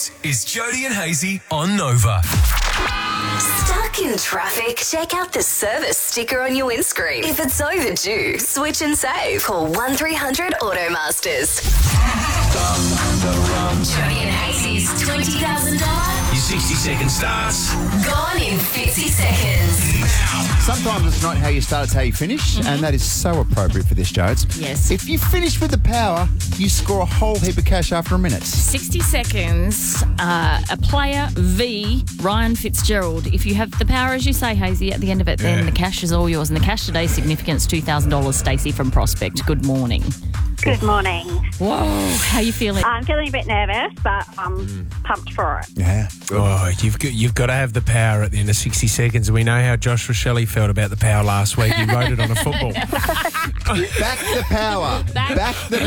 This is Jody and Hazy on Nova. Stuck in traffic? Check out the service sticker on your windscreen. If it's overdue, switch and save. Call 1300 Automasters. Jody and Hazy's $20,000. Your 60-second starts. Gone in 50 seconds. Sometimes it's not how you start, it's how you finish, and that is so appropriate for this, Jodes. Yes. If you finish with the power, you score a whole heap of cash after a minute. 60 seconds, a player v. Ryan Fitzgerald. If you have the power, as you say, Hazy, at the end of it, then the cash is all yours. And the cash today, significance, $2,000. Stacey from Prospect. Good morning. Good morning. Whoa, how you feeling? I'm feeling a bit nervous, but I'm pumped for it. Yeah. Oh, you've got to have the power at the end of 60 seconds. We know how Josh Rochelle felt about the power last week. He wrote it on a football. Back the power. Back the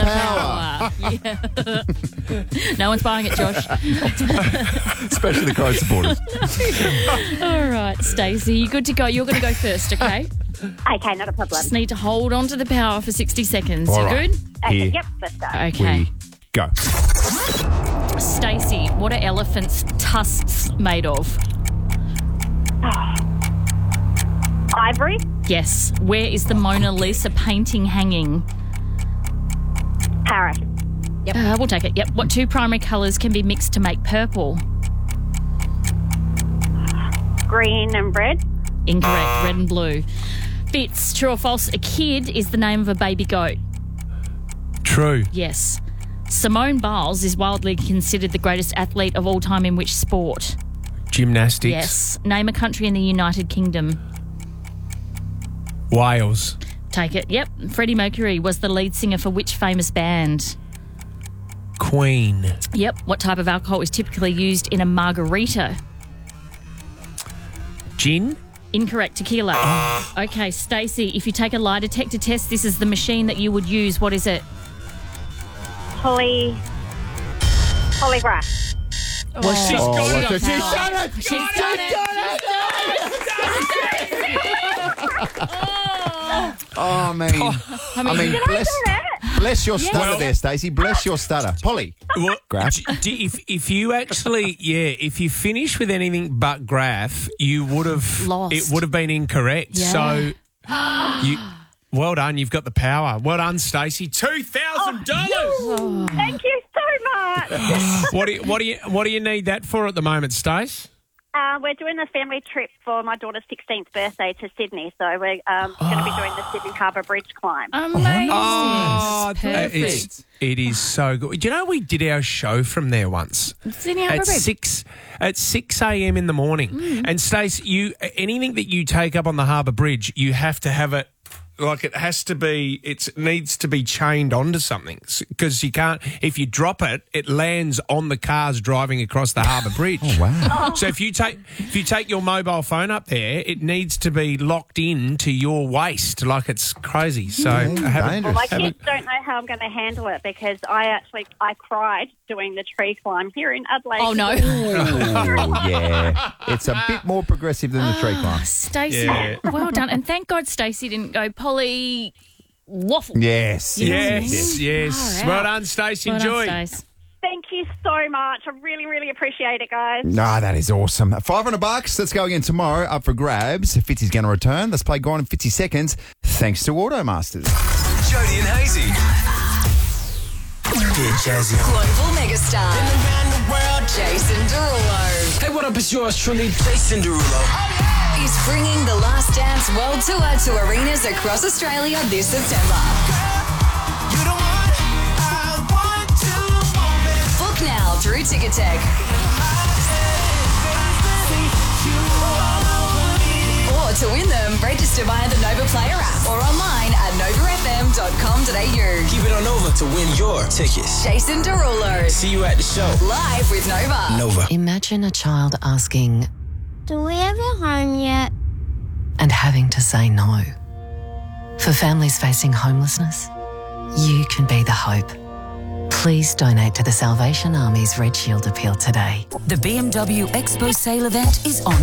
power. Yeah. No one's buying it, Josh. Especially the Crow supporters. All right, Stacey, you good to go? You're going to go first, okay? Okay, not a problem. Just need to hold on to the power for 60 seconds. All You right. good? Okay, Here yep, let's go. Okay. we go. Stacey, what are elephants' tusks made of? Ivory, Yes. Where is the Mona Lisa painting hanging? Paris, We'll take it. Yep. What two primary colours can be mixed to make purple? green and red. Incorrect. Red and blue. Fitz, true or false? A kid is the name of a baby goat. True. Yes. Simone Biles is widely considered the greatest athlete of all time in which sport? Gymnastics. Yes. Name a country in the United Kingdom. Wales. Take it. Yep. Freddie Mercury was the lead singer for which famous band? Queen. Yep. What type of alcohol is typically used in a margarita? Gin. Incorrect. Tequila. Okay, Stacey, if you take a lie detector test, this is the machine that you would use. What is it? Polygraph. She's got it. She's done it. She's done it. Oh, man. I mean, bless your stutter there, Stacey. Bless your stutter. Polly. Well, Graph. if you actually, if you finish with anything but graph, you would have Lost. It would have been incorrect. Yeah. So, well done. You've got the power. Well done, Stacey. $2,000. Thank you so much. What do you need that for at the moment, Stace? We're doing a family trip for my daughter's 16th birthday to Sydney, so we're going to be doing the Sydney Harbour Bridge climb. Amazing. Oh, Perfect. it is so good. Do you know we did our show from there once? Sydney Harbour Bridge. At 6 a.m. in the morning. And Stace, anything that you take up on the Harbour Bridge, you have to have it. Like it needs to be chained onto something because you can't. If you drop it, it lands on the cars driving across the Harbour Bridge. Oh, wow. So if you take your mobile phone up there, it needs to be locked in to your waist, like it's crazy. So dangerous. My kids don't know how I'm going to handle it because I cried doing the tree climb here in Adelaide. Oh, no. Oh, yeah. It's a bit more progressive than the tree climb. Stacey, Yeah. well done. And thank God Stacey didn't go Polly waffle. Yes. Yes. Far Well out. done, Stacey. Well Enjoy. done, Stace. Thank you so much. I really, really appreciate it, guys. Ah, that is awesome. $500. Let's go again tomorrow. Up for grabs. Fitzy's going to return. Let's play Gone in 50 Seconds. Thanks to Automasters. Jody and Hazy. Global megastar. Jason Derulo Hey, what up? It's yours truly, Jason Derulo. is bringing the Last Dance World Tour to arenas across Australia this September. Book now through Ticketek. Or to win them, register via the Nova Player app or online at novafm.com.au. Keep it on Nova to win your tickets. Jason Derulo, See you at the show. live with Nova. Nova. Imagine a child asking, Do we have a home yet? and having to say no. For families facing homelessness, you can be the hope. Please donate to the Salvation Army's Red Shield appeal today. The BMW Expo sale event is on.